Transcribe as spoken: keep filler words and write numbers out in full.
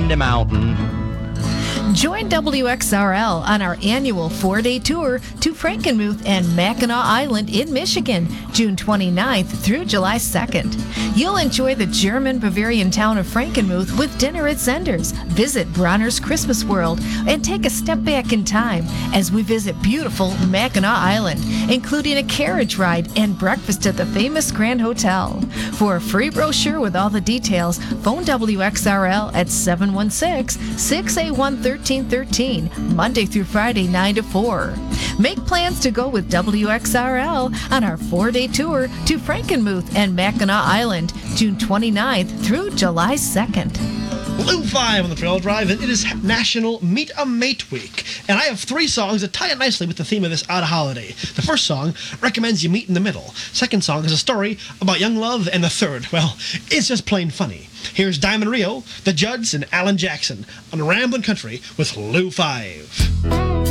Candy Mountain. Join W X R L on our annual four-day tour to Frankenmuth and Mackinac Island in Michigan, June twenty-ninth through July second. You'll enjoy the German Bavarian town of Frankenmuth with dinner at Zender's, visit Bronner's Christmas World, and take a step back in time as we visit beautiful Mackinac Island, including a carriage ride and breakfast at the famous Grand Hotel. For a free brochure with all the details, phone W X R L at seven one six, six eight one, one three one three, Monday through Friday, nine to four. Make plans to go with W X R L on our four-day tour to Frankenmuth and Mackinac Island, June twenty-ninth through July second. Blue five on the Trail Drive, and it is National Meet a Mate Week. And I have three songs that tie in nicely with the theme of this odd holiday. The first song recommends you meet in the middle. Second song is a story about young love. And the third, well, it's just plain funny. Here's Diamond Rio, The Judds, and Alan Jackson on Ramblin' Country with Lou five.